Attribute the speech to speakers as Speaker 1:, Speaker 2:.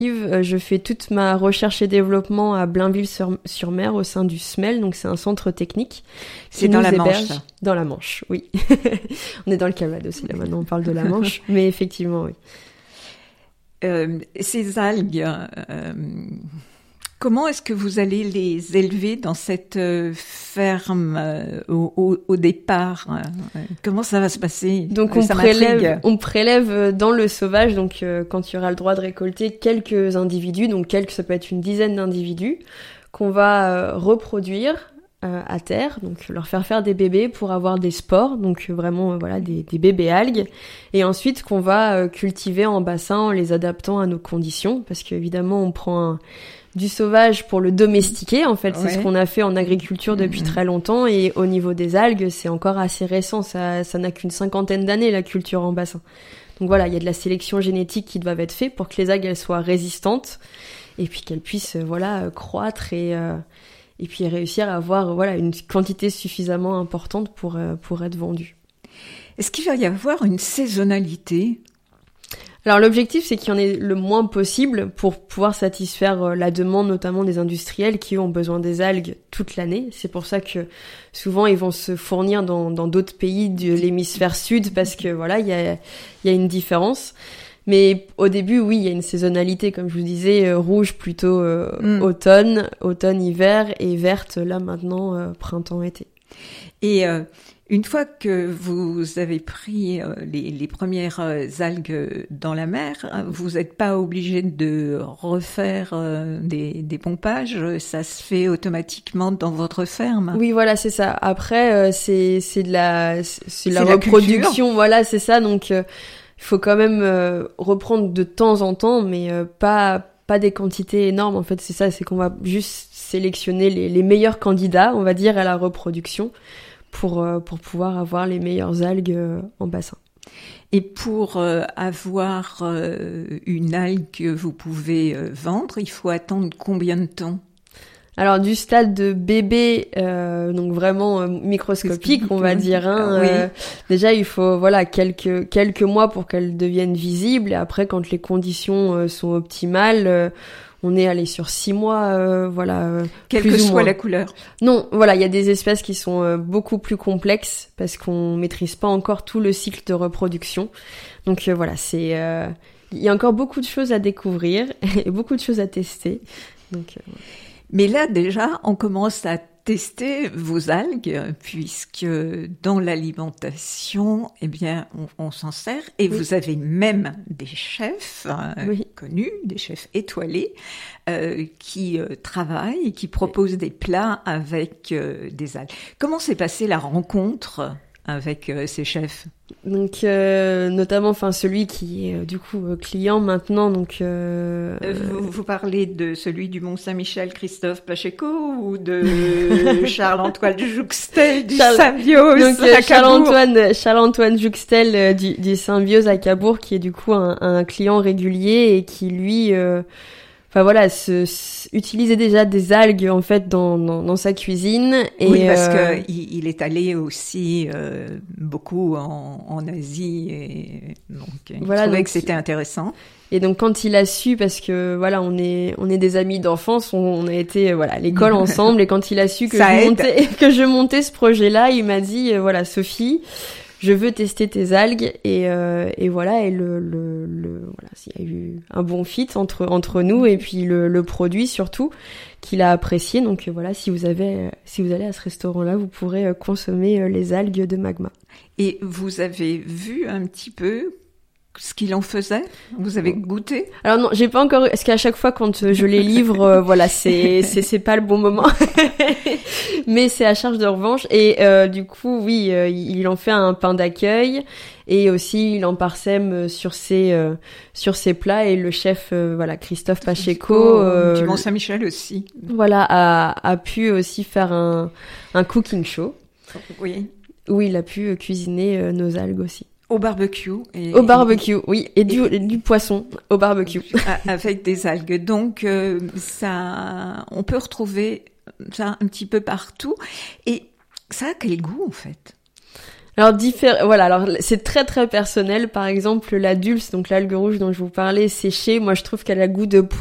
Speaker 1: Je fais toute ma recherche et développement à Blainville-sur-Mer au sein du SMEL, donc c'est un centre technique.
Speaker 2: C'est dans la Manche, ça.
Speaker 1: Dans la Manche, oui. On est dans le Calvados, là maintenant on parle de la Manche, mais effectivement, oui.
Speaker 2: Ces algues, comment est-ce que vous allez les élever dans cette ferme au départ? Comment ça va se passer?
Speaker 1: Donc on prélève dans le sauvage, donc quand il y aura le droit de récolter quelques individus, donc ça peut être une dizaine d'individus, qu'on va reproduire à terre, donc leur faire des bébés pour avoir des spores, donc vraiment des bébés algues, et ensuite qu'on va cultiver en bassin en les adaptant à nos conditions, parce qu'évidemment on prend du sauvage pour le domestiquer, en fait, c'est ce qu'on a fait en agriculture depuis très longtemps, et au niveau des algues, c'est encore assez récent, ça n'a qu'une 50aine d'années la culture en bassin. Donc voilà, il y a de la sélection génétique qui doit être faite pour que les algues elles soient résistantes, et puis qu'elles puissent croître et puis réussir à avoir une quantité suffisamment importante pour être vendue.
Speaker 2: Est-ce qu'il va y avoir une saisonnalité ?
Speaker 1: Alors l'objectif, c'est qu'il y en ait le moins possible pour pouvoir satisfaire la demande, notamment des industriels qui ont besoin des algues toute l'année. C'est pour ça que souvent ils vont se fournir dans d'autres pays de l'hémisphère sud, parce que il y a une différence. Mais au début, oui, il y a une saisonnalité, comme je vous disais, rouge plutôt automne, hiver, et verte là maintenant printemps-été.
Speaker 2: Et une fois que vous avez pris les premières algues dans la mer, vous n'êtes pas obligé de refaire des pompages, ça se fait automatiquement dans votre ferme.
Speaker 1: Oui, voilà, c'est ça. Après, c'est de la reproduction, voilà, c'est ça. Donc il faut quand même reprendre de temps en temps, mais pas des quantités énormes. En fait, c'est ça, c'est qu'on va juste sélectionner les meilleurs candidats, on va dire, à la reproduction pour pouvoir avoir les meilleures algues en bassin.
Speaker 2: Et pour avoir une algue que vous pouvez vendre, il faut attendre combien de temps ?
Speaker 1: Alors du stade de bébé, donc vraiment microscopique, on va dire. Déjà, il faut quelques mois pour qu'elles deviennent visibles. Et après, quand les conditions sont optimales, on est allé sur 6 mois,
Speaker 2: quelle que soit la couleur.
Speaker 1: Non, il y a des espèces qui sont beaucoup plus complexes parce qu'on maîtrise pas encore tout le cycle de reproduction. Donc il y a encore beaucoup de choses à découvrir et beaucoup de choses à tester. Donc
Speaker 2: Mais là, déjà, on commence à tester vos algues, puisque dans l'alimentation, on s'en sert. Et vous avez même des chefs connus, des chefs étoilés, qui travaillent et qui proposent des plats avec des algues. Comment s'est passée la rencontre avec ces chefs?
Speaker 1: Donc notamment celui qui est du coup client maintenant, donc
Speaker 2: vous parlez de celui du Mont-Saint-Michel, Christophe Pacheco, ou de Charles-Antoine Jouxtel du Symbiose à Cabourg?
Speaker 1: Charles-Antoine Jouxtel du Symbiose à Cabourg, qui est du coup un client régulier et qui lui utilisait déjà des algues en fait dans sa cuisine. Et
Speaker 2: oui, parce que il est allé aussi beaucoup en Asie, et donc il trouvait que c'était intéressant.
Speaker 1: Et donc quand il a su, parce que on est des amis d'enfance, on a été à l'école ensemble, et quand il a su que je montais ce projet-là, il m'a dit Sophie, je veux tester tes algues, et s'il y a eu un bon fit entre nous, et puis le produit surtout qu'il a apprécié. Donc si vous allez à ce restaurant-là, vous pourrez consommer les algues de Magma.
Speaker 2: Et vous avez vu un petit peu ce qu'il en faisait? Vous avez goûté?
Speaker 1: Alors non, j'ai pas encore, parce qu'à chaque fois quand je les livre, c'est pas le bon moment. Mais c'est à charge de revanche. Et du coup, oui, il en fait un pain d'accueil, et aussi il en parsème sur ses plats. Et le chef, Christophe Pacheco,
Speaker 2: du Mont-Saint-Michel aussi.
Speaker 1: A pu aussi faire un cooking show.
Speaker 2: Oui.
Speaker 1: Où il a pu cuisiner nos algues aussi.
Speaker 2: Au barbecue.
Speaker 1: Oui, et du poisson au barbecue.
Speaker 2: Avec des algues. Donc, on peut retrouver ça un petit peu partout. Et ça a quel goût, en fait?
Speaker 1: Alors voilà, alors c'est très très personnel. Par exemple, la dulse, donc l'algue rouge dont je vous parlais, séchée, moi je trouve qu'elle a goût de